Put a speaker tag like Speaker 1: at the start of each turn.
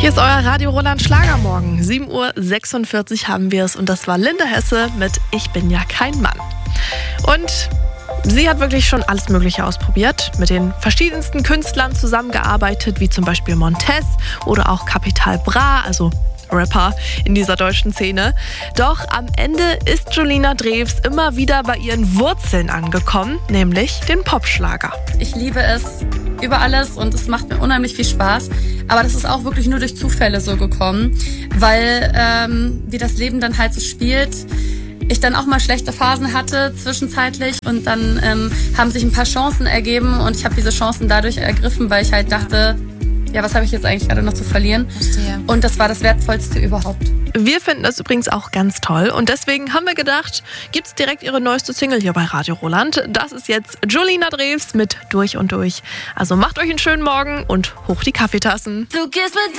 Speaker 1: Hier ist euer Radio Roland Schlagermorgen. 7:46 Uhr haben wir es und das war Linda Hesse mit Ich bin ja kein Mann. Und sie hat wirklich schon alles Mögliche ausprobiert, mit den verschiedensten Künstlern zusammengearbeitet, wie zum Beispiel Montez oder auch Capital Bra, also Rapper in dieser deutschen Szene. Doch am Ende ist Julina Drews immer wieder bei ihren Wurzeln angekommen, nämlich den Popschlager.
Speaker 2: Ich liebe es über alles und es macht mir unheimlich viel Spaß. Aber das ist auch wirklich nur durch Zufälle so gekommen, weil wie das Leben dann halt so spielt, ich dann auch mal schlechte Phasen hatte zwischenzeitlich und dann haben sich ein paar Chancen ergeben und ich habe diese Chancen dadurch ergriffen, weil ich halt dachte, ja, was habe ich jetzt eigentlich gerade noch zu verlieren?
Speaker 3: Verstehe.
Speaker 2: Und das war das Wertvollste überhaupt.
Speaker 1: Wir finden das übrigens auch ganz toll und deswegen haben wir gedacht, gibt's direkt ihre neueste Single hier bei Radio Roland. Das ist jetzt Julina Drews mit Durch und Durch. Also macht euch einen schönen Morgen und hoch die Kaffeetassen.
Speaker 3: Du gehst mit